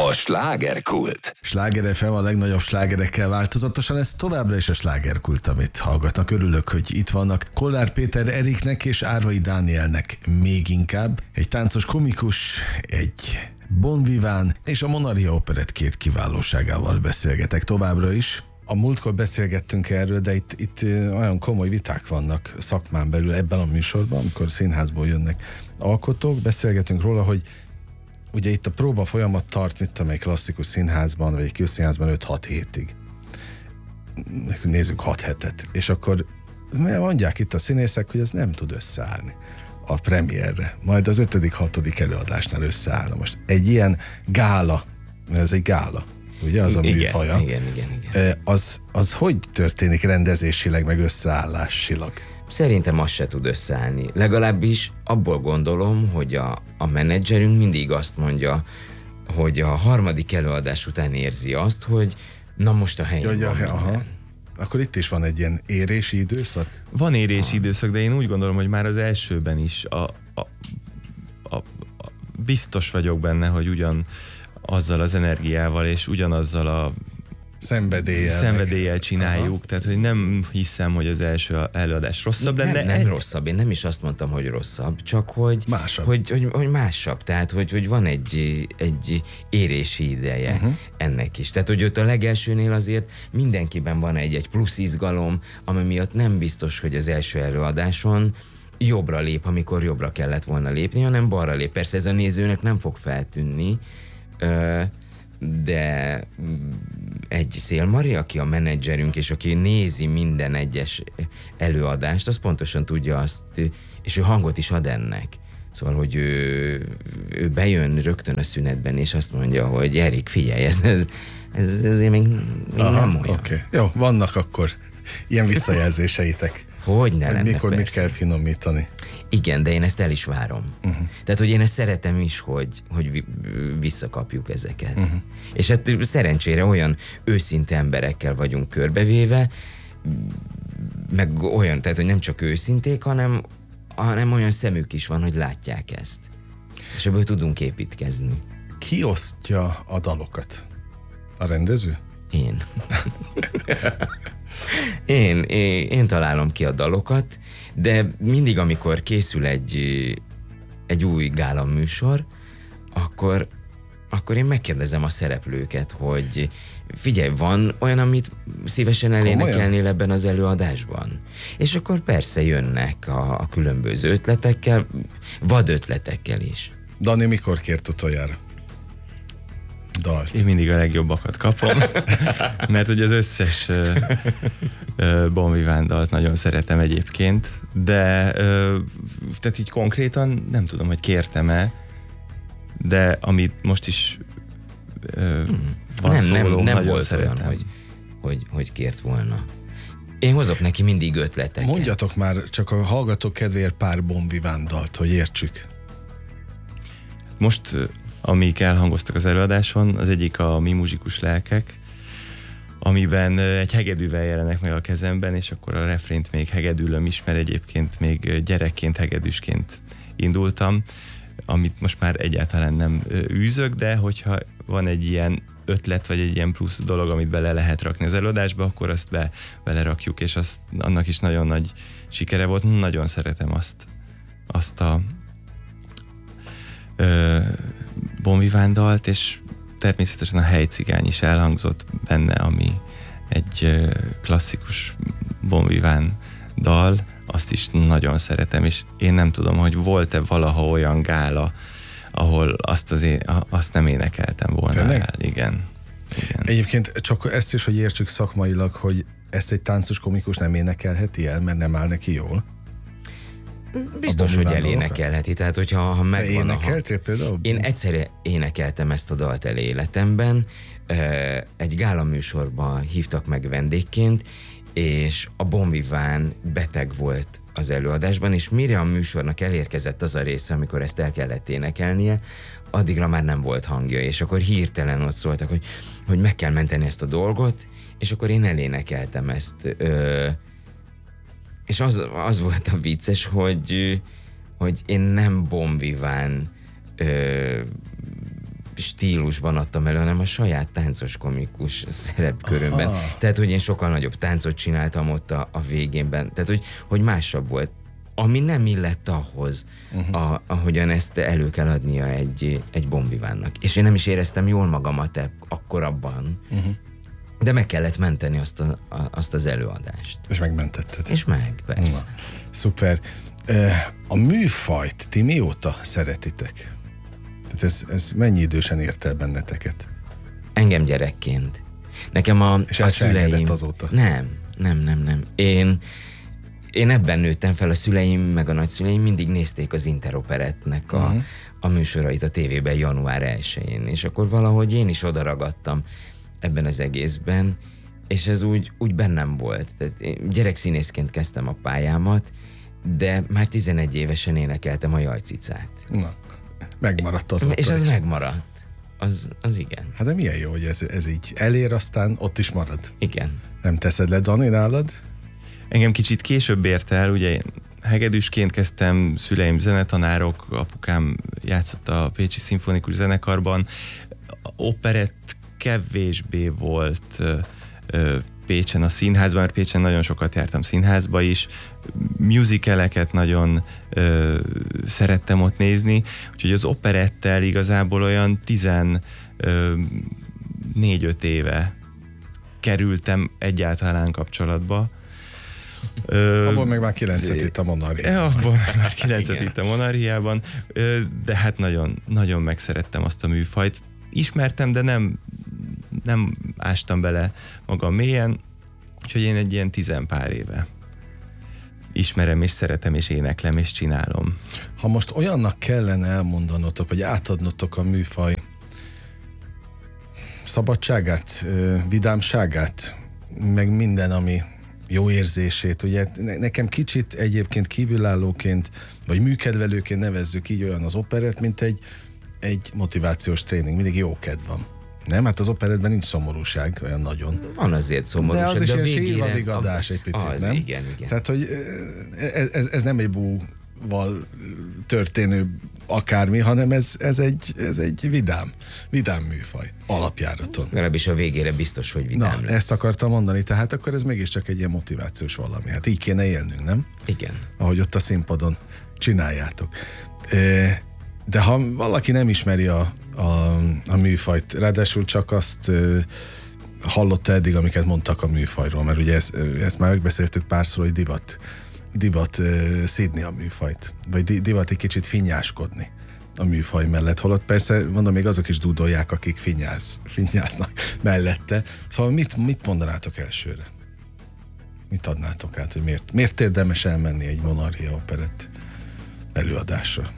A slágerkult. Sláger FM a legnagyobb slágerekkel változatosan, ez továbbra is a slágerkult, amit hallgatnak. Örülök, hogy itt vannak Kollár Péter Eriknek és Árvai Dánielnek még inkább. Egy táncos komikus, egy bon vivant és a Monaria Operett két kiválóságával beszélgetek továbbra is. A múltkor beszélgettünk erről, de itt olyan komoly viták vannak szakmán belül ebben a műsorban, amikor színházból jönnek alkotók. Beszélgetünk róla, hogy ugye itt a próba folyamat tart, mint amely klasszikus színházban, vagy egy közszínházban 5-6 hétig. Nézzük 6 hetet. És akkor mondják itt a színészek, hogy ez nem tud összeállni a premierre. Majd az 5.-6. előadásnál összeállna. Most egy ilyen gála, mert ez egy gála, ugye az a műfaja. Igen. Az hogy történik rendezésileg, meg összeállásilag? Szerintem az se tud összeállni. Legalábbis abból gondolom, hogy a menedzserünk mindig azt mondja, hogy a harmadik előadás után érzi azt, hogy na most a helyén van minden. Akkor itt is van egy ilyen érési időszak? Van érési időszak, de én úgy gondolom, hogy már az elsőben is biztos vagyok benne, hogy ugyan azzal az energiával és ugyanazzal a szenvedéllyel csináljuk. Aha. Tehát, hogy nem hiszem, hogy az első előadás rosszabb lenne. Nem rosszabb, én nem is azt mondtam, hogy rosszabb, csak hogy másabb. Hogy másabb. Tehát, hogy van egy érési ideje ennek is. Tehát, hogy ott a legelsőnél azért mindenkiben van egy plusz izgalom, ami miatt nem biztos, hogy az első előadáson jobbra lép, amikor jobbra kellett volna lépni, hanem balra lép. Persze ez a nézőnek nem fog feltűnni, de egy Szélmari, aki a menedzserünk, és aki nézi minden egyes előadást, az pontosan tudja azt, és ő hangot is ad ennek. Szóval, hogy ő bejön rögtön a szünetben, és azt mondja, hogy Erik, figyelj, ez még nem olyan. Okay. Jó, vannak akkor ilyen visszajelzéseitek. Hogy ne lenne, mikor persze. Mit kell finomítani. Igen, de én ezt el is várom. Tehát, hogy én ezt szeretem is, hogy visszakapjuk ezeket. És hát szerencsére olyan őszinte emberekkel vagyunk körbevéve, meg olyan, tehát, hogy nem csak őszinték, hanem olyan szemük is van, hogy látják ezt. És ebből tudunk építkezni. Ki osztja a dalokat? A rendező? Én találom ki a dalokat, de mindig, amikor készül egy új gála műsor, akkor én megkérdezem a szereplőket, hogy figyelj, van olyan, amit szívesen elénekelnél ebben az előadásban? És akkor persze jönnek a különböző ötletekkel, vad ötletekkel is. Dani, mikor kért utoljára dalt? Én mindig a legjobbakat kapom, mert hogy az összes bon vivant dalt nagyon szeretem egyébként, de tehát így konkrétan nem tudom, hogy kértem-e, de amit most is van szóló, nem nagyon volt szeretem. Olyan, hogy kért volna. Én hozok neki mindig ötleteket. Mondjatok már csak a hallgatók kedvéért pár bon vivant dalt, hogy értsük. Most amik elhangoztak az előadáson, az egyik a Mi muzsikus lelkek, amiben egy hegedűvel jelenek meg a kezemben, és akkor a refrént még hegedűlöm is, mert egyébként még gyerekként hegedűsként indultam, amit most már egyáltalán nem űzök, de hogyha van egy ilyen ötlet, vagy egy ilyen plusz dolog, amit bele lehet rakni az előadásba, akkor azt belerakjuk, és annak is nagyon nagy sikere volt. Nagyon szeretem azt a bon vivant dalt, és természetesen a Helycigány is elhangzott benne, ami egy klasszikus bon vivant dal, azt is nagyon szeretem, és én nem tudom, hogy volt-e valaha olyan gála, ahol azt nem énekeltem volna el. Igen. Egyébként csak ezt is, hogy értsük szakmailag, hogy ezt egy táncos komikus nem énekelheti el, mert nem áll neki jól. Biztos, hogy elénekelheti. Tehát, hogyha megvan te énekeltél például? Én egyszer énekeltem ezt a dalt el életemben. Egy gála műsorban hívtak meg vendégként, és a bon vivant beteg volt az előadásban, és mire a műsornak elérkezett az a része, amikor ezt el kellett énekelnie, addigra már nem volt hangja, és akkor hirtelen ott szóltak, hogy meg kell menteni ezt a dolgot, és akkor én elénekeltem ezt. És az volt a vicces, hogy én nem bon vivant stílusban adtam elő, hanem a saját táncos komikus szerepkörömben. Aha. Tehát, hogy én sokkal nagyobb táncot csináltam ott a végénben. Tehát, hogy másabb volt. Ami nem illett ahhoz, ahogyan ezt elő kell adnia egy bombivánnak. És én nem is éreztem jól magamat akkor abban, de meg kellett menteni azt az előadást. És megmentetted. És persze. Na, szuper. A műfajt ti mióta szeretitek? Tehát ez mennyi idősen ért el benneteket? Engem gyerekként. Nekem És a ez se engedett szüleim... azóta? Nem. Én ebben nőttem fel, a szüleim meg a nagyszüleim mindig nézték az Interoperettnek a műsorait a tévében január 1-én, és akkor valahogy én is odaragadtam ebben az egészben, és ez úgy bennem volt. Tehát én gyerekszínészként kezdtem a pályámat, de már 11 évesen énekeltem a Jajcicát. Na, megmaradt azóta. És az is. megmaradt. Az igen. Hát de milyen jó, hogy ez így elér, aztán ott is marad. Igen. Nem teszed le, Dani, nálad? Engem kicsit később ért el, ugye én hegedűsként kezdtem, szüleim zenetanárok, apukám játszott a Pécsi Szimfonikus Zenekarban, operett kevésbé volt Pécsen a színházban, mert Pécsen nagyon sokat jártam színházba is, musicaleket nagyon szerettem ott nézni, úgyhogy az operettel igazából olyan 14-5 éve kerültem egyáltalán kapcsolatba. Abból meg már 9-et itt a Monarchiában. Abból már 9-et itt a Monarchiában, de hát nagyon, nagyon megszerettem azt a műfajt. Ismertem, de nem ástam bele magam mélyen, úgyhogy én egy ilyen 10 pár éve ismerem, és szeretem, és éneklem, és csinálom. Ha most olyannak kellene elmondanotok, vagy átadnotok a műfaj szabadságát, vidámságát, meg minden, ami jó érzését, ugye nekem kicsit egyébként kívülállóként, vagy műkedvelőként nevezzük így olyan az operett, mint egy motivációs tréning, mindig jó kedv van. Nem? Hát az operetben nincs szomorúság, olyan nagyon. Van azért szomorúság, de az is ilyen végére... sírvavigadás egy picit, nem? Igen. Tehát, hogy ez nem egy búval történő akármi, hanem ez egy vidám műfaj alapjáraton. Legalábbis a végére biztos, hogy vidám lesz. Ezt akartam mondani, tehát akkor ez mégiscsak egy ilyen motivációs valami. Hát így kéne élnünk, nem? Igen. Ahogy ott a színpadon csináljátok. De ha valaki nem ismeri a műfajt, ráadásul csak azt hallotta eddig, amiket mondtak a műfajról, mert ugye ezt már megbeszéltük párszor, hogy divat szídni a műfajt, vagy divat egy kicsit finnyáskodni a műfaj mellett, holott persze, mondom, még azok is dúdolják, akik finnyáznak mellette. Szóval mit mondanátok elsőre? Mit adnátok át, hogy miért érdemes elmenni egy Monarchia operett előadásra?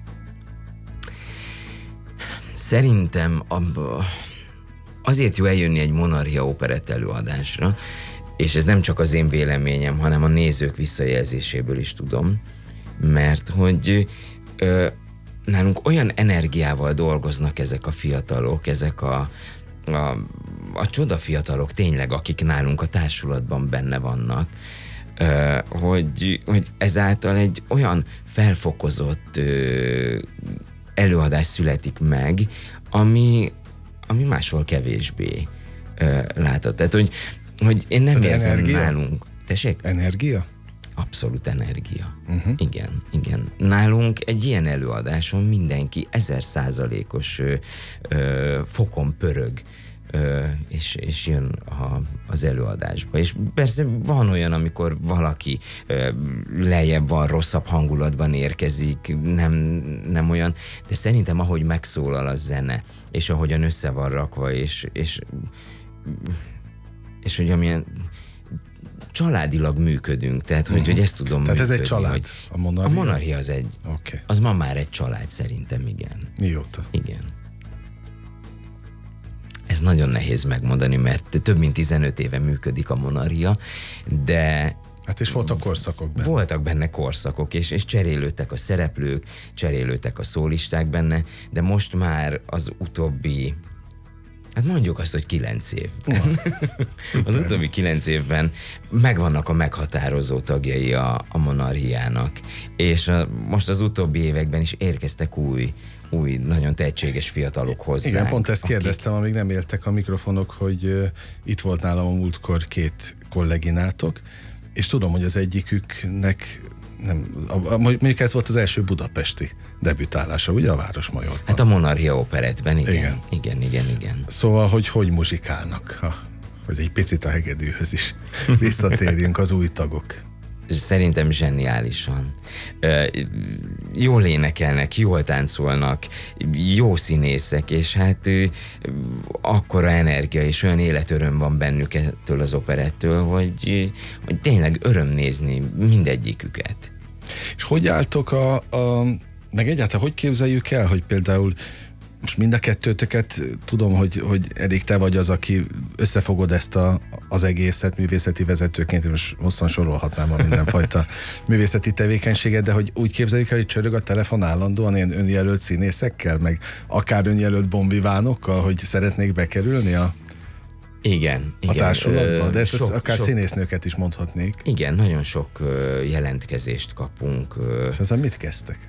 Szerintem azért jó eljönni egy Monarchia operett előadásra, és ez nem csak az én véleményem, hanem a nézők visszajelzéséből is tudom, mert hogy nálunk olyan energiával dolgoznak ezek a fiatalok, ezek a csoda fiatalok tényleg, akik nálunk a társulatban benne vannak, hogy ezáltal egy olyan felfokozott előadás születik meg, ami máshol kevésbé látott. Tehát, hogy én nem érzem energia? Nálunk. Tessék? Energia? Abszolút energia. Igen. Nálunk egy ilyen előadáson mindenki 1000%-os fokon pörög, és jön az előadásba. És persze van olyan, amikor valaki lejjebb van, rosszabb hangulatban érkezik, nem olyan, de szerintem ahogy megszólal a zene, és ahogyan össze van rakva, és hogy amilyen családilag működünk, tehát hogy ezt tudom tehát működni. Ez egy család, a Monarchia? A Monarchia az egy, az ma már egy család szerintem, igen. Mióta? Igen. Ez nagyon nehéz megmondani, mert több mint 15 éve működik a Monarchia, de... Hát és voltak korszakok benne. Voltak benne korszakok, és cserélődtek a szereplők, cserélődtek a szólisták benne, de most már az utóbbi Hát mondjuk azt, hogy 9 év. Az utóbbi 9 évben megvannak a meghatározó tagjai a Monarchiának, és most az utóbbi években is érkeztek új, nagyon tehetséges fiatalok hozzánk. Igen, pont ezt kérdeztem, amíg nem éltek a mikrofonok, hogy itt volt nálam a múltkor 2 kolleginátok, és tudom, hogy az egyiküknek mondjuk ez volt az első budapesti debütálása, ugye a Városmajorban? Hát a Monarchia Operettben, igen. Szóval, hogy muzsikálnak, hogy egy picit a hegedűhöz is visszatérjünk az új tagok. Szerintem zseniálisan. Jól énekelnek, jól táncolnak, jó színészek, és hát akkora energia és olyan életöröm van bennük ettől az operettől, hogy tényleg öröm nézni mindegyiküket. És hogy álltok meg egyáltalán hogy képzeljük el, hogy például most mind a kettőtöket tudom, hogy Erik, te vagy az, aki összefogod ezt az egészet művészeti vezetőként, most hosszan sorolhatnám a mindenfajta művészeti tevékenységet, de hogy úgy képzeljük el, hogy csörög a telefon állandóan ilyen önjelölt színészekkel, meg akár önjelölt bombivánokkal, hogy szeretnék bekerülni a társulatba, de ezt akár színésznőket is mondhatnék. Igen, nagyon sok jelentkezést kapunk. És ezzel mit kezdtek?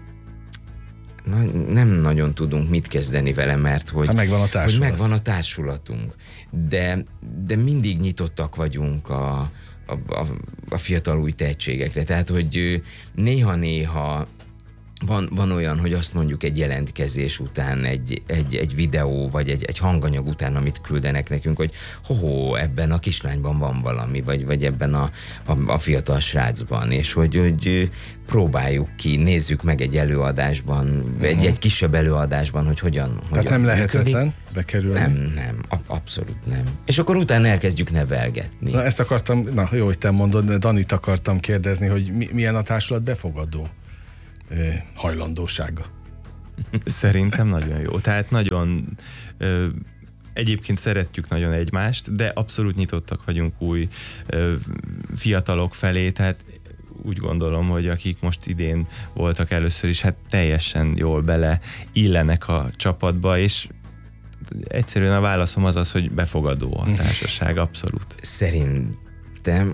Nem nagyon tudunk mit kezdeni vele, mert hogy megvan a társulatunk. De mindig nyitottak vagyunk a fiatal új tehetségekre. Tehát, hogy néha-néha van olyan, hogy azt mondjuk egy jelentkezés után, egy videó, vagy egy hanganyag után, amit küldenek nekünk, hogy ebben a kislányban van valami, vagy ebben a fiatal srácban, és hogy próbáljuk ki, nézzük meg egy előadásban, egy kisebb előadásban, hogy hogyan Tehát nem lehetetlen bekerülni? Nem, abszolút nem. És akkor utána elkezdjük nevelgetni. Na ezt akartam, jó, hogy te mondod, de Danit akartam kérdezni, hogy milyen a társulat befogadó hajlandósága. Szerintem nagyon jó. Tehát nagyon egyébként szeretjük nagyon egymást, de abszolút nyitottak vagyunk új fiatalok felé, tehát úgy gondolom, hogy akik most idén voltak először is, hát teljesen jól bele illenek a csapatba, és egyszerűen a válaszom az, hogy befogadó a társaság, abszolút. Szerintem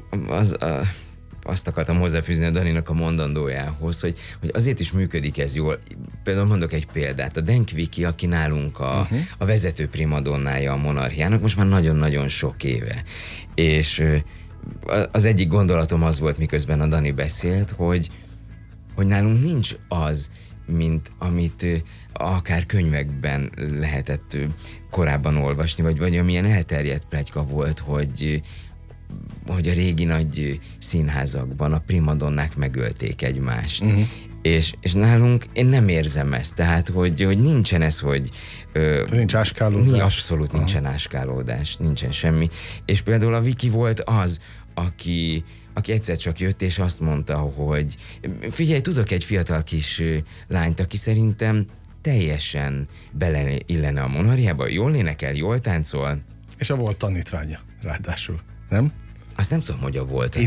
azt akartam hozzáfűzni a Daninak a mondandójához, hogy azért is működik ez jól. Például mondok egy példát. A Denk Viki, aki nálunk a vezető primadonnája a Monarchiának, most már nagyon-nagyon sok éve. És az egyik gondolatom az volt, miközben a Dani beszélt, hogy nálunk nincs az, mint amit akár könyvekben lehetett korábban olvasni, vagy amilyen elterjedt pletyka volt, hogy a régi nagy színházakban a primadonnák megölték egymást. És nálunk én nem érzem ezt, tehát hogy nincsen ez, hogy nincs áskálódás. Abszolút nincsen áskálódás, nincsen semmi. És például a Viki volt az, aki egyszer csak jött, és azt mondta, hogy figyelj, tudok egy fiatal kis lányt, aki szerintem teljesen beleillene a Monarchiába, jól énekel, jól táncol. És a volt tanítványa, ráadásul, nem? Azt nem tudom, hogy a volt.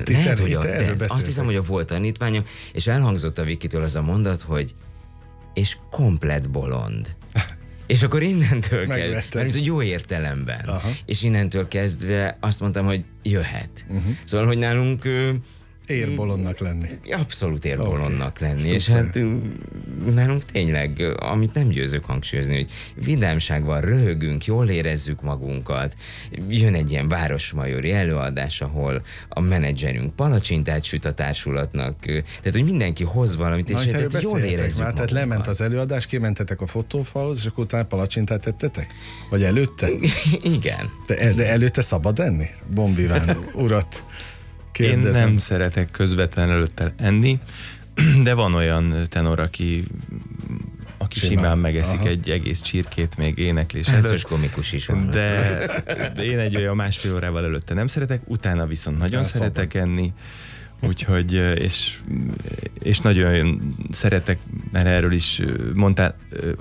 Azt hiszem, hogy a volt tanítványa, és elhangzott a Vikitől az a mondat, hogy és komplett bolond. És akkor innentől kezdve, mert jó értelemben. Aha. És innentől kezdve azt mondtam, hogy jöhet. Szóval, hogy nálunk érbolondnak lenni. Abszolút érbolondnak lenni. Szuper. És hát nálunk tényleg, amit nem győzök hangsúlyozni, hogy vidámság van, röhögünk, jól érezzük magunkat. Jön egy ilyen városmajori előadás, ahol a menedzserünk palacsintát süt a társulatnak. Tehát, hogy mindenki hoz valamit, és hát jól érezzük magunkat. Tehát lement az előadás, kimentetek a fotófalhoz, és akkor utána palacsintát tettetek? Vagy előtte? Igen. De előtte szabad enni? Bombiván urat kérdezem. Én nem szeretek közvetlen előtte enni, de van olyan tenor, aki simán megeszik egy egész csirkét még éneklés előtt. Komikus is van. De én egy olyan 1,5 órával előtte nem szeretek, utána viszont nagyon szeretek enni. Úgyhogy, és nagyon szeretek, mert erről is mondtál,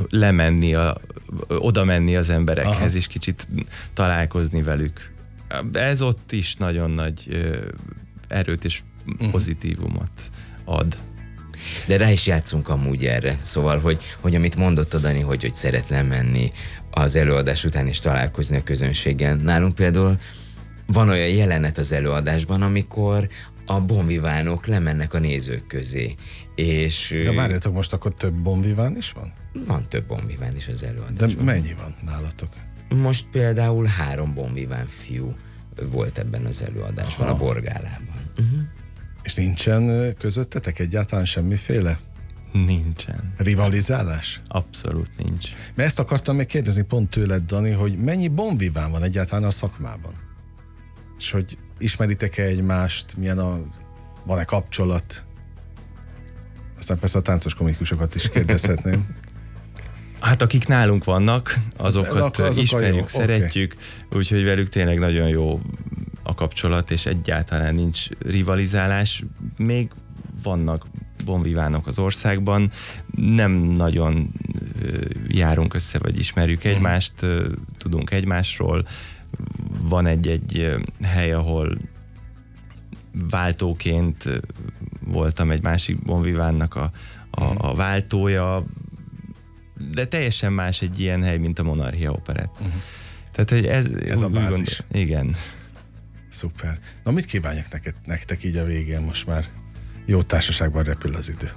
oda menni az emberekhez, és kicsit találkozni velük. Ez ott is nagyon nagy erőt és pozitívumot ad. De rá is játszunk amúgy erre. Szóval, hogy amit mondott Dani, hogy szeret lemenni az előadás után és találkozni a közönséggel. Nálunk például van olyan jelenet az előadásban, amikor a bonvivánok lemennek a nézők közé. De várjatok, most akkor több bonviván is van? Van több bonviván is az előadásban. De mennyi van nálatok? Most például 3 bonviván fiú volt ebben az előadásban, a Borgálában. És nincsen közöttetek egyáltalán semmiféle Nincsen. rivalizálás? Abszolút nincs. Mert ezt akartam még kérdezni pont tőled, Dani, hogy mennyi bonviván van egyáltalán a szakmában? És hogy ismeritek-e egymást, van-e kapcsolat? Aztán persze a táncos komikusokat is kérdezhetném. Hát akik nálunk vannak, azokat ismerjük, szeretjük, úgyhogy velük tényleg nagyon jó a kapcsolat, és egyáltalán nincs rivalizálás. Még vannak bonvivánok az országban, nem nagyon járunk össze, vagy ismerjük egymást, tudunk egymásról. Van egy hely, ahol váltóként voltam egy másik bonvivánnak a váltója, de teljesen más egy ilyen hely, mint a Monarchia Operett. Tehát ez a bázis. Igen. Szuper. Na mit kívánjak nektek így a végén? Most már jó társaságban repül az idő.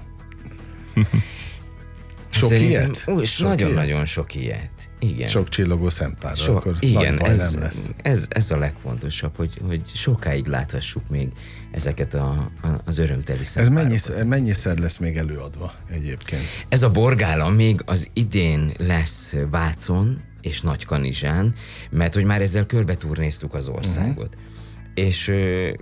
Sok ilyet? Nagyon-nagyon sok ilyet. Igen. Sok csillogó szempárra, akkor igen, nagy baj nem lesz. Ez a legfontosabb, hogy sokáig láthassuk még ezeket az örömteli szempárokat. Ez mennyiszer lesz még előadva egyébként? Ez a Borgála még az idén lesz Vácon és Nagykanizsán, mert hogy már ezzel körbeturnéztuk az országot. És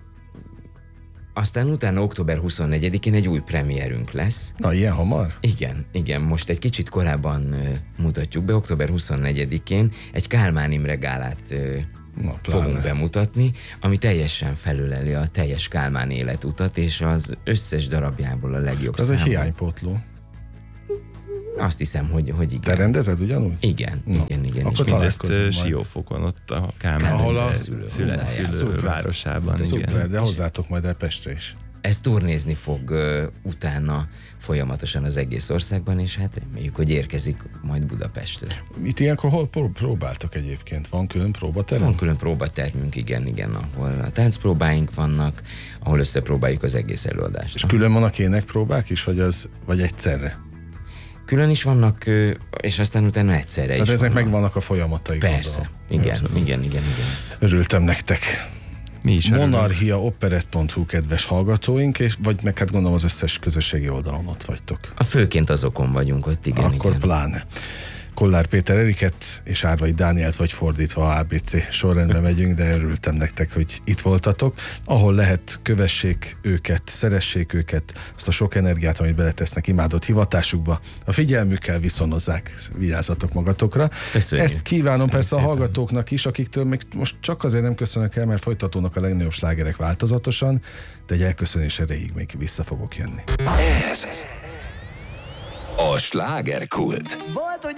aztán utána október 24-én egy új premierünk lesz. Na, ilyen hamar? Igen, most egy kicsit korábban mutatjuk be, október 24-én egy Kálmán Imre gálát fogunk bemutatni, ami teljesen felöleli a teljes Kálmán életutat, és az összes darabjából a legjobb Ez számot. egy hiánypótló. Azt hiszem, hogy igen. Te rendezed ugyanúgy? Igen. Akkor mindezt Siófokon, ott a Kálmán ahol a szülő városában. Szuper, de hozzátok majd el Pestre is. Ez turnézni fog utána folyamatosan az egész országban, és hát reméljük, hogy érkezik majd Budapestre. Itt ilyenkor hol próbáltok egyébként? Van külön próbaterem? Van külön próbatermünk, igen, ahol a táncpróbáink vannak, ahol összepróbáljuk az egész előadást. És külön vannak énekpróbák is, vagy egyszerre? Külön is vannak, és aztán utána egyszerre tehát is ezek vannak. megvannak a folyamatai. Persze, igen. Örültem nektek. Mi is monarchiaoperett.hu kedves hallgatóink, vagy meg hát gondolom az összes közösségi oldalon ott vagytok. Főként azokon vagyunk ott, igen. Akkor pláne. Kollár Péter Eriket és Árvai Dánielt, vagy fordítva ABC sorrendben megyünk, de örültem nektek, hogy itt voltatok. Ahol lehet, kövessék őket, szeressék őket, azt a sok energiát, amit beletesznek imádott hivatásukba. A figyelmükkel viszonozzák, vigyázzatok magatokra. Köszönjük. Ezt kívánom persze a hallgatóknak is, akiktől még most csak azért nem köszönök el, mert folytatódnak a legnagyobb slágerek változatosan, de egy elköszönés erejéig még vissza fogok jönni. Ez a slágerkult. Volt, hogy